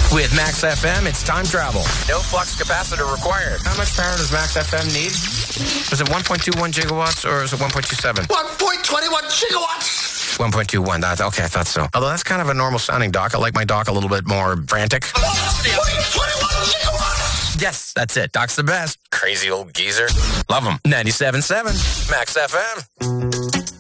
With Max FM, it's time travel. No flux capacitor required. How much power does Max FM need? Is it 1.21 gigawatts or is it 1.27? 1.21 gigawatts. 1.21. Okay, I thought so. Although that's kind of a normal sounding dock. I like my dock a little bit more frantic. 1.21 gigawatts. Yes, that's it. Doc's the best. Crazy old geezer. Love him. 97.7 Max FM.